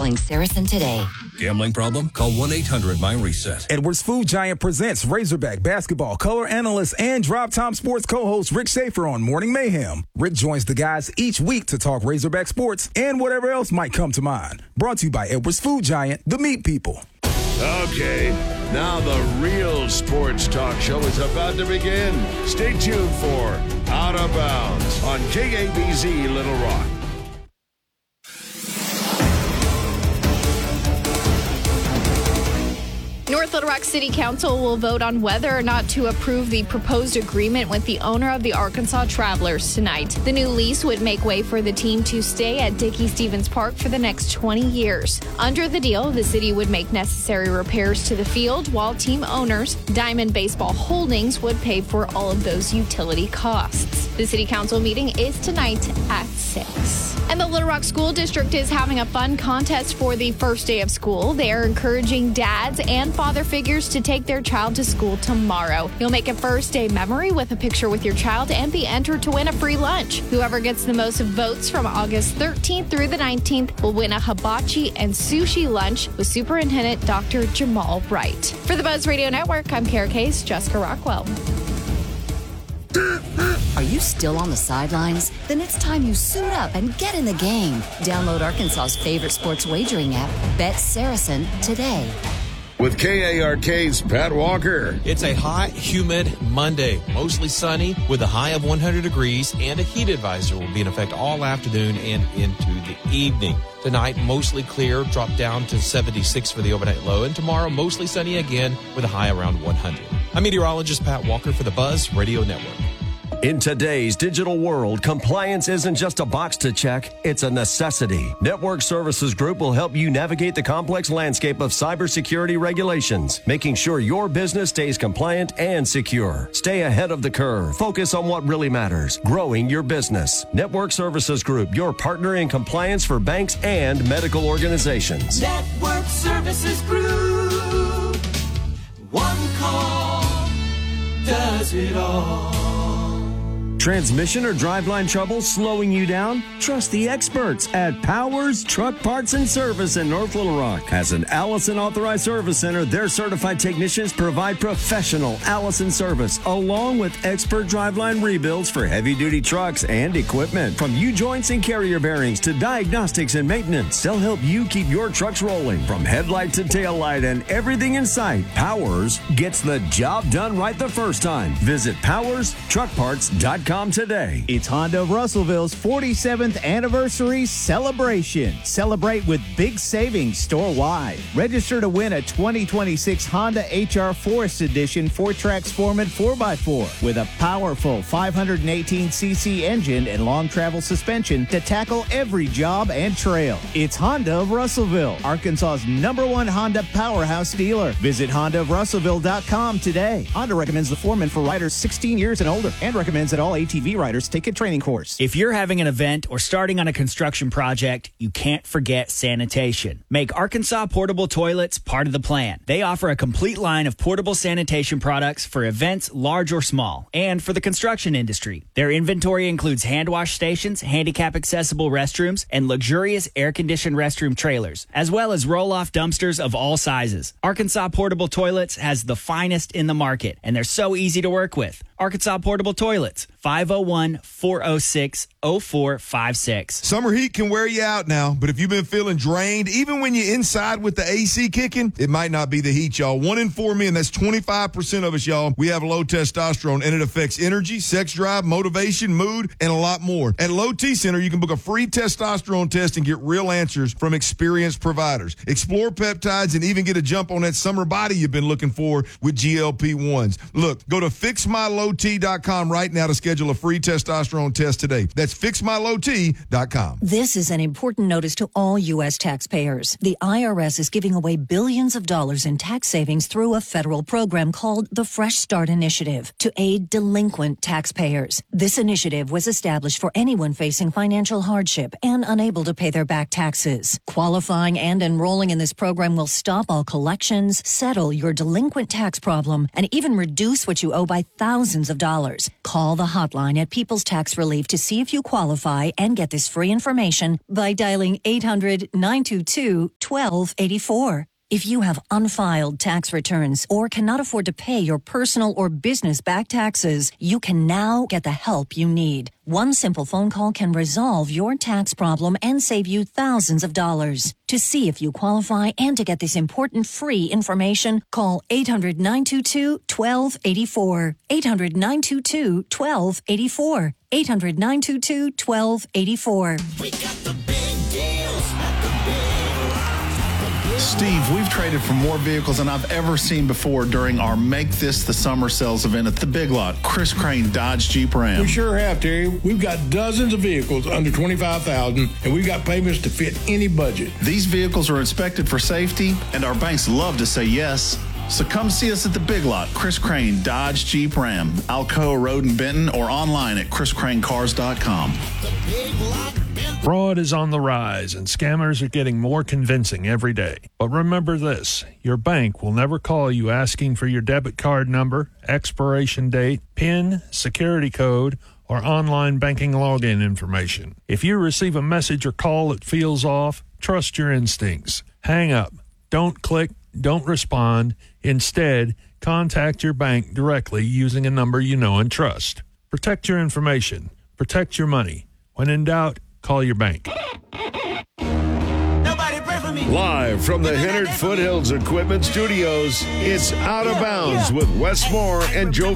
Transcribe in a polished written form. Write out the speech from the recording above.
calling Saracen today. Gambling problem? Call 1-800-MY-RESET. Edwards Food Giant presents Razorback basketball color analyst and Drive Time Sports co-host Rick Schaefer on Morning Mayhem. Rick joins the guys each week to talk Razorback sports and whatever else might come to mind. Brought to you by Edwards Food Giant, the meat people. Okay, now the real sports talk show is about to begin. Stay tuned for Out of Bounds on KABZ Little Rock. North Little Rock City Council will vote on whether or not to approve the proposed agreement with the owner of the Arkansas Travelers tonight. The new lease would make way for the team to stay at Dickey-Stevens Park for the next 20 years. Under the deal, the city would make necessary repairs to the field, while team owners, Diamond Baseball Holdings, would pay for all of those utility costs. The City Council meeting is tonight at 6. And the Little Rock School District is having a fun contest for the first day of school. They are encouraging dads and father figures to take their child to school tomorrow. You'll make a first day memory with a picture with your child and be entered to win a free lunch. Whoever gets the most votes from August 13th through the 19th will win a hibachi and sushi lunch with Superintendent Dr. Jamal Wright. For the Buzz Radio Network, I'm Kara Case, Jessica Rockwell. Are you still on the sidelines? Then it's time you suit up and get in the game. Download Arkansas's favorite sports wagering app, Bet Saracen, today. With KARK's Pat Walker. It's a hot, humid Monday, mostly sunny with a high of 100 degrees, and a heat advisor will be in effect all afternoon and into the evening. Tonight, mostly clear, drop down to 76 for the overnight low, and tomorrow, mostly sunny again with a high around 100. I'm meteorologist Pat Walker for the Buzz Radio Network. In today's digital world, compliance isn't just a box to check, it's a necessity. Network Services Group will help you navigate the complex landscape of cybersecurity regulations, making sure your business stays compliant and secure. Stay ahead of the curve. Focus on what really matters, growing your business. Network Services Group, your partner in compliance for banks and medical organizations. Network Services Group. One call does it all. Transmission or driveline trouble slowing you down? Trust the experts at Powers Truck Parts and Service in North Little Rock. As an Allison Authorized Service Center, their certified technicians provide professional Allison service, along with expert driveline rebuilds for heavy-duty trucks and equipment. From U-joints and carrier bearings to diagnostics and maintenance, they'll help you keep your trucks rolling. From headlight to tail light and everything in sight, Powers gets the job done right the first time. Visit PowersTruckParts.com today. It's Honda of Russellville's 47th anniversary celebration. Celebrate with big savings store-wide. Register to win a 2026 Honda HR Forest Edition 4-Track Foreman 4x4 with a powerful 518cc engine and long travel suspension to tackle every job and trail. It's Honda of Russellville, Arkansas's #1 Honda powerhouse dealer. Visit HondaofRussellville.com today. Honda recommends the Foreman for riders 16 years and older and recommends that all ATV riders take a training course. If you're having an event or starting on a construction project, you can't forget sanitation. Make Arkansas Portable Toilets part of the plan. They offer a complete line of portable sanitation products for events large or small, and for the construction industry. Their inventory includes hand wash stations, handicap-accessible restrooms, and luxurious air-conditioned restroom trailers, as well as roll-off dumpsters of all sizes. Arkansas Portable Toilets has the finest in the market, and they're so easy to work with. Arkansas Portable Toilets, 501-406-0456. Summer heat can wear you out now, but if you've been feeling drained, even when you're inside with the AC kicking, it might not be the heat, y'all. 1 in 4 men, that's 25% of us, y'all. We have low testosterone, and it affects energy, sex drive, motivation, mood, and a lot more. At Low T Center, you can book a free testosterone test and get real answers from experienced providers. Explore peptides and even get a jump on that summer body you've been looking for with GLP-1s. Look, go to FixMyLowT.com right now to schedule a free testosterone test today. That's FixMyLowT.com. This is an important notice to all U.S. taxpayers. The IRS is giving away billions of dollars in tax savings through a federal program called the Fresh Start Initiative to aid delinquent taxpayers. This initiative was established for anyone facing financial hardship and unable to pay their back taxes. Qualifying and enrolling in this program will stop all collections, settle your delinquent tax problem, and even reduce what you owe by thousands of dollars. Call the hotline hotline at People's Tax Relief to see if you qualify and get this free information by dialing 800-922-1284. If you have unfiled tax returns or cannot afford to pay your personal or business back taxes, you can now get the help you need. One simple phone call can resolve your tax problem and save you thousands of dollars. To see if you qualify and to get this important free information, call 800-922-1284. 800-922-1284. 800-922-1284. We got the big deals at the big Steve, we've traded for more vehicles than I've ever seen before during our Make This the Summer Sales event at the Big Lot, Chris Crane Dodge Jeep Ram. We sure have, Terry. We've got dozens of vehicles under $25,000, and we've got payments to fit any budget. These vehicles are inspected for safety, and our banks love to say yes. So come see us at the Big Lot, Chris Crane Dodge Jeep Ram, Alcoa Road in Benton, or online at chriscranecars.com. Fraud is on the rise, and scammers are getting more convincing every day. But remember this, your bank will never call you asking for your debit card number, expiration date, PIN, security code, or online banking login information. If you receive a message or call that feels off, trust your instincts. Hang up. Don't click. Don't respond. Instead, contact your bank directly using a number you know and trust. Protect your information. Protect your money. When in doubt, call your bank. Live from the Hennard Foothills Equipment Studios, it's Out of Bounds with Wes Moore and Joe